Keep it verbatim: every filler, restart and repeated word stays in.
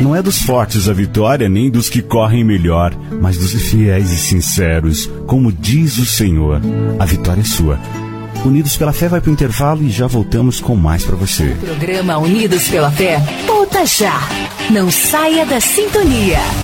Não é dos fortes a vitória, nem dos que correm melhor, mas dos fiéis e sinceros, como diz o Senhor. A vitória é sua. Unidos pela Fé vai para o intervalo e já voltamos com mais para você. O programa Unidos pela Fé volta já. Não saia da sintonia.